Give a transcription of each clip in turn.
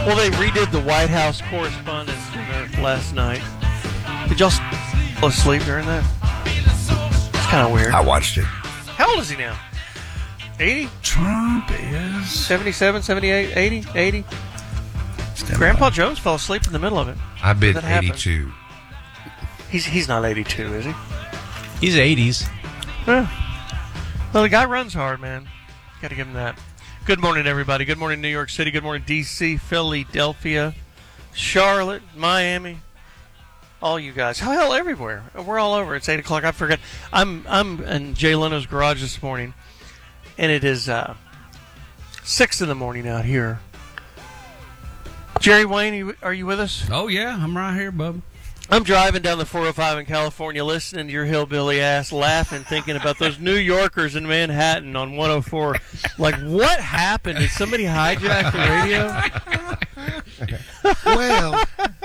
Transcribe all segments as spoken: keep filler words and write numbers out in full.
Well, they redid the White House Correspondents' Dinner last night. Did y'all fall asleep during that? It's kind of weird. I watched it. How old is he now? eighty? Trump is seventy-seven, seventy-eight, eighty, eighty? Grandpa Jones fell asleep in the middle of it. I bid That happened. eighty-two. He's he's not eighty-two, is he? He's eighties. Yeah. Well, the guy runs hard, man. Got to give him that. Good morning, everybody. Good morning, New York City. Good morning, D C, Philadelphia, Charlotte, Miami. All you guys. Hell, everywhere. We're all over. It's eight o'clock. I forgot. I'm I'm in Jay Leno's garage this morning, and it is uh, six in the morning out here. Jerry Wayne, you, are you with us? Oh, yeah. I'm right here, bub. I'm driving down the four oh five in California, listening to your hillbilly ass, laughing, thinking about those New Yorkers in Manhattan on one oh four. Like, what happened? Did somebody hijack the radio? Well,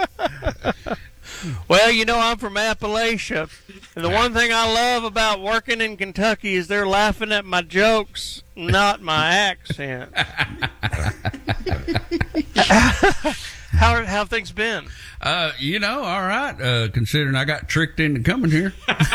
Well, you know, I'm from Appalachia, and the one thing I love about working in Kentucky is they're laughing at my jokes, not my accent. How are, how have things been? Uh, you know, all right. Uh, considering I got tricked into coming here.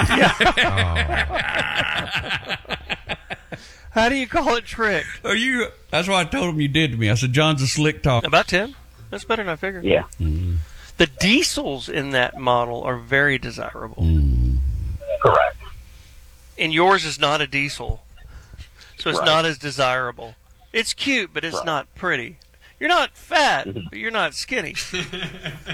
How do you call it tricked? Are you? That's what I told him you did to me. I said, John's a slick talk. About ten. That's better than I figured. Yeah. Mm. The diesels in that model are very desirable. Mm. Correct. And yours is not a diesel, so it's Right. not as desirable. It's cute, but it's Right. not pretty. You're not fat, but you're not skinny.